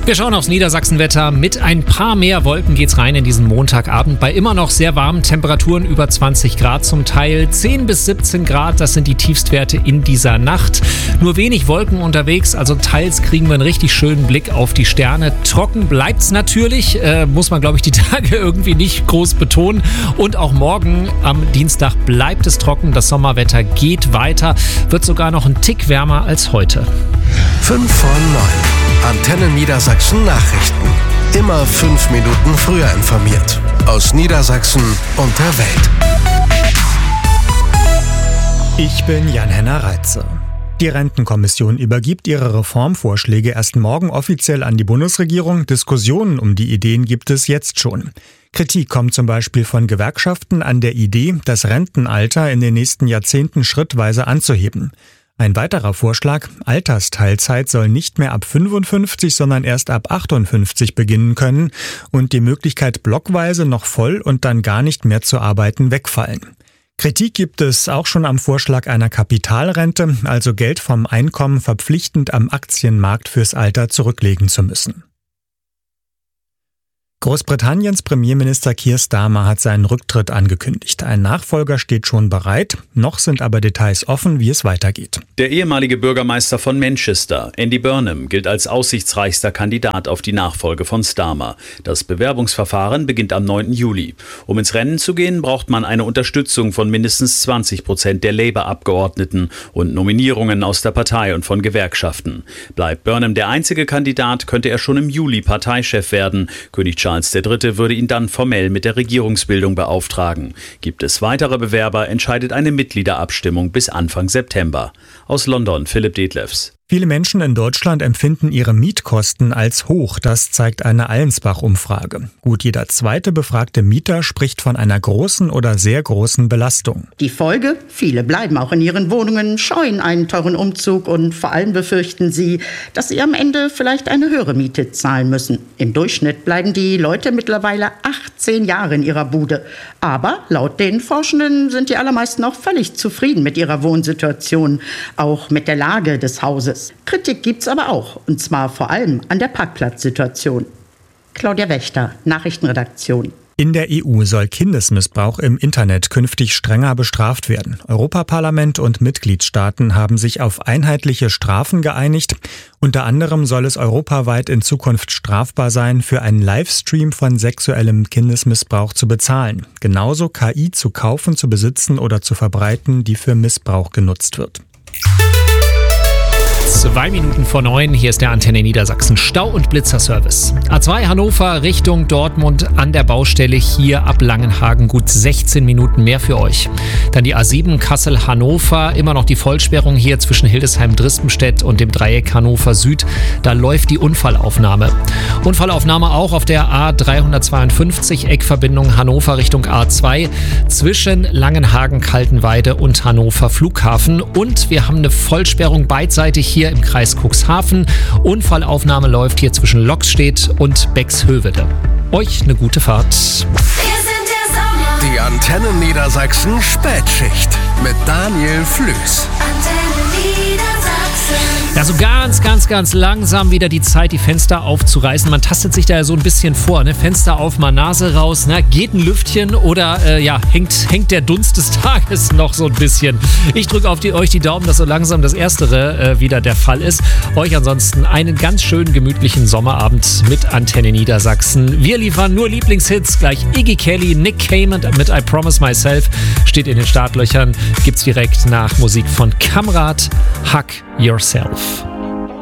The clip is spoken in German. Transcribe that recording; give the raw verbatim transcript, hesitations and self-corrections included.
Wir schauen aufs Niedersachsenwetter. Mit ein paar mehr Wolken geht's rein in diesen Montagabend. Bei immer noch sehr warmen Temperaturen über zwanzig Grad zum Teil. zehn bis siebzehn Grad, das sind die Tiefstwerte in dieser Nacht. Nur wenig Wolken unterwegs, also teils kriegen wir einen richtig schönen Blick auf die Sterne. Trocken bleibt's natürlich, äh, muss man glaube ich die Tage irgendwie nicht groß betonen. Und auch morgen am Dienstag bleibt es trocken. Das Sommerwetter geht weiter, wird sogar noch ein Tick wärmer als heute. fünf vor neun. Antenne Niedersachsen Nachrichten. Immer fünf Minuten früher informiert. Aus Niedersachsen und der Welt. Ich bin Jan-Henner Reitze. Die Rentenkommission übergibt ihre Reformvorschläge erst morgen offiziell an die Bundesregierung. Diskussionen um die Ideen gibt es jetzt schon. Kritik kommt zum Beispiel von Gewerkschaften an der Idee, das Rentenalter in den nächsten Jahrzehnten schrittweise anzuheben. Ein weiterer Vorschlag, Altersteilzeit soll nicht mehr ab fünfundfünfzig, sondern erst ab achtundfünfzig beginnen können und die Möglichkeit, blockweise noch voll und dann gar nicht mehr zu arbeiten, wegfallen. Kritik gibt es auch schon am Vorschlag einer Kapitalrente, also Geld vom Einkommen verpflichtend am Aktienmarkt fürs Alter zurücklegen zu müssen. Großbritanniens Premierminister Keir Starmer hat seinen Rücktritt angekündigt. Ein Nachfolger steht schon bereit, noch sind aber Details offen, wie es weitergeht. Der ehemalige Bürgermeister von Manchester, Andy Burnham, gilt als aussichtsreichster Kandidat auf die Nachfolge von Starmer. Das Bewerbungsverfahren beginnt am neunten Juli. Um ins Rennen zu gehen, braucht man eine Unterstützung von mindestens zwanzig Prozent der Labour-Abgeordneten und Nominierungen aus der Partei und von Gewerkschaften. Bleibt Burnham der einzige Kandidat, könnte er schon im Juli Parteichef werden. König Charles der Dritte würde ihn dann formell mit der Regierungsbildung beauftragen. Gibt es weitere Bewerber, entscheidet eine Mitgliederabstimmung bis Anfang September. Aus London, Philipp Detlefs. Viele Menschen in Deutschland empfinden ihre Mietkosten als hoch. Das zeigt eine Allensbach-Umfrage. Gut jeder zweite befragte Mieter spricht von einer großen oder sehr großen Belastung. Die Folge? Viele bleiben auch in ihren Wohnungen, scheuen einen teuren Umzug und vor allem befürchten sie, dass sie am Ende vielleicht eine höhere Miete zahlen müssen. Im Durchschnitt bleiben die Leute mittlerweile achtzehn Jahre in ihrer Bude. Aber laut den Forschenden sind die allermeisten auch völlig zufrieden mit ihrer Wohnsituation, auch mit der Lage des Hauses. Kritik gibt's aber auch, und zwar vor allem an der Parkplatzsituation. Claudia Wächter, Nachrichtenredaktion. In der E U soll Kindesmissbrauch im Internet künftig strenger bestraft werden. Europaparlament und Mitgliedstaaten haben sich auf einheitliche Strafen geeinigt. Unter anderem soll es europaweit in Zukunft strafbar sein, für einen Livestream von sexuellem Kindesmissbrauch zu bezahlen. Genauso K I zu kaufen, zu besitzen oder zu verbreiten, die für Missbrauch genutzt wird. Zwei Minuten vor neun, hier ist der Antenne Niedersachsen Stau- und Blitzerservice. A zwei Hannover Richtung Dortmund an der Baustelle hier ab Langenhagen, gut sechzehn Minuten mehr für euch. Dann die A sieben Kassel-Hannover, immer noch die Vollsperrung hier zwischen Hildesheim-Drispenstedt und dem Dreieck Hannover Süd. Da läuft die Unfallaufnahme. Unfallaufnahme auch auf der A dreihundertzweiundfünfzig, Eckverbindung Hannover Richtung A zwei zwischen Langenhagen-Kaltenweide und Hannover Flughafen. Und wir haben eine Vollsperrung beidseitig hier im Kreis Cuxhaven. Unfallaufnahme läuft hier zwischen Loxstedt und Bexhövede. Euch eine gute Fahrt. Wir sind der Sommer. Die Antenne Niedersachsen Spätschicht mit Daniel Flüß. Antenne Niedersachsen. Ja, so ganz, ganz, ganz langsam wieder die Zeit, die Fenster aufzureißen. Man tastet sich da ja so ein bisschen vor, ne? Fenster auf, mal Nase raus, ne? Geht ein Lüftchen oder äh, ja, hängt, hängt der Dunst des Tages noch so ein bisschen. Ich drücke auf die, euch die Daumen, dass so langsam das Erstere äh, wieder der Fall ist. Euch ansonsten einen ganz schönen, gemütlichen Sommerabend mit Antenne Niedersachsen. Wir liefern nur Lieblingshits, gleich Iggy Kelly, Nick Cayman mit I Promise Myself steht in den Startlöchern. Gibt's direkt nach Musik von Kamrat, Hug Yourself.